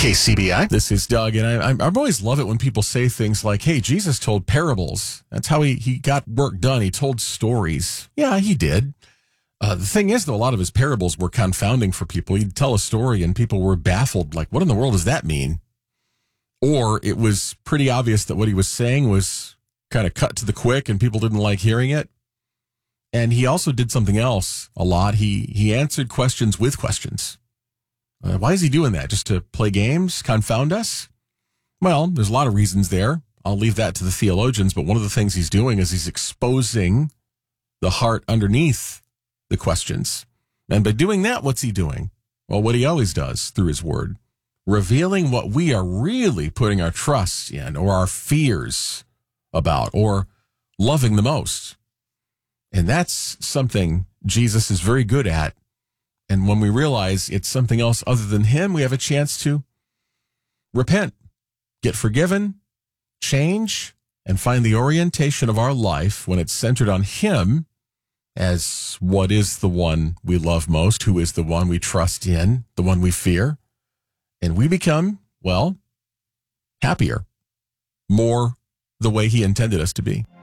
KCBI. This is Doug, and I always love it when people say things like, hey, Jesus told parables. That's how he got work done. He told stories. Yeah, he did. The thing is, though, a lot of his parables were confounding for people. He'd tell a story, and people were baffled, like, what in the world does that mean? Or it was pretty obvious that what he was saying was kind of cut to the quick, and people didn't like hearing it. And he also did something else a lot. He answered questions with questions. Why is he doing that? Just to play games, confound us? Well, there's a lot of reasons there. I'll leave that to the theologians, but one of the things he's doing is he's exposing the heart underneath the questions. And by doing that, what's he doing? Well, what he always does through his word, revealing what we are really putting our trust in or our fears about or loving the most. And that's something Jesus is very good at. And when we realize it's something else other than him, we have a chance to repent, get forgiven, change, and find the orientation of our life when it's centered on him as what is the one we love most, who is the one we trust in, the one we fear. And we become, well, happier, more the way he intended us to be.